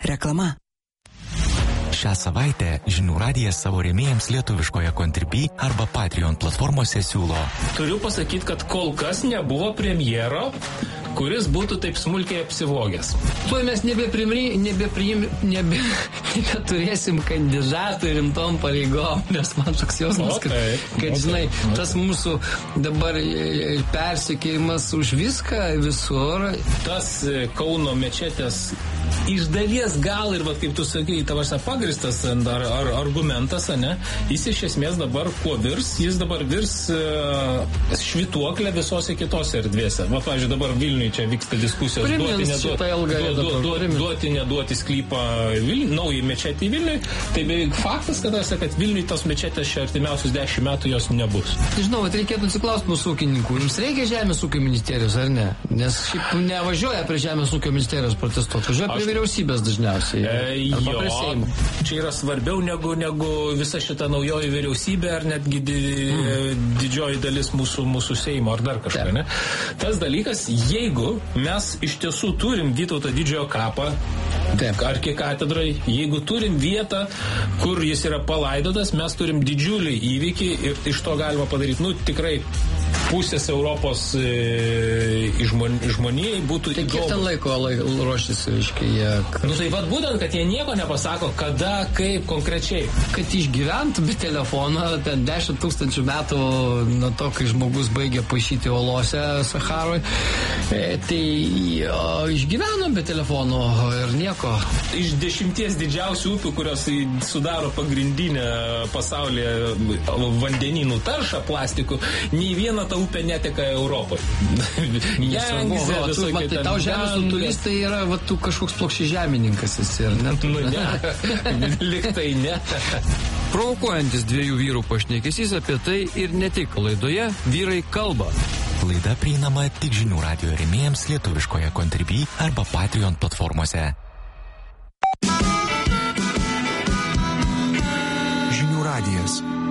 Reklama. Šią savaitę Žinių radijas savo rėmėjams lietuviškoje Contribui arba Patreon platformose siūlo. Turiu pasakyti, kad kol kas nebuvo premjero, kuris būtų taip smulkiai apsivogęs. Tuoj mes nebeturėsim kandidatų rimtom pareigom, nes man toks jausmas, kad žinai, tas mūsų dabar persekėjimas už viską visur. Tas Kauno mečetės iš dalies gal ir, kaip tu sakai, tavasa pagristas ar argumentas, ne? Jis iš esmės dabar kuo virs? Jis dabar virs švytuoklę visose kitose erdvėse. Pavyzdžiui, dabar Vilniui čia vyksta diskusijos duoti, neduoti sklypą naujai mečetį Vilniui. Tai beveik faktas, kad Vilniui tos mečetės čia artimiausius 10 metų jos nebus. Žinau, reikėtų atsiklausti mūsų ūkininkų. Jums reikia Žemės ūkio ministerijos, ar ne? Nes šiaip nevažiuoja prie Žemės ūkio ministerijos protestuoti. Važiuoja prie vyriausybės dažniausiai. Arba prie Seimo. Čia yra svarbiau negu visa šita naujoji vyriausybė ar netgi didžioji dalis mūsų Seimo ar dar kažką, ne? Tas dalykas, jeigu mes iš tiesų turim Vytauto didžiojo kapą arkikatedrai, jeigu turim vietą, kur jis yra palaidotas, mes turim didžiulį įvykį ir iš to galima padaryti, tikrai pusės Europos žmonijai būtų įdomu. Kiek ten laiko ruoštis, reiškia, jie... Tai būtent, kad jie nieko nepasako, kada, kaip konkrečiai. Kad išgyventų be telefono, ten 10 000 metų nuo to, kai žmogus baigė paišyti olose Saharoj, tai išgyveno be telefono ir nieko. Iš 10 didžiausių upių, kurios sudaro pagrindinę pasaulyje vandenynų taršą plastikų, nei viena ta upė neteka Europoje. Tai tau žemės turistai yra tu kažkoks plokščiažemininkas esi, ar ne? Liktai ne. Provokuojantis dviejų vyrų pašnekesys apie tai ir ne tik laidoje Vyrai kalba. Laida prieinama tik Žinių radijo rėmėjams lietuviškoje Contribui arba Patreon platformose. Žinių radijas.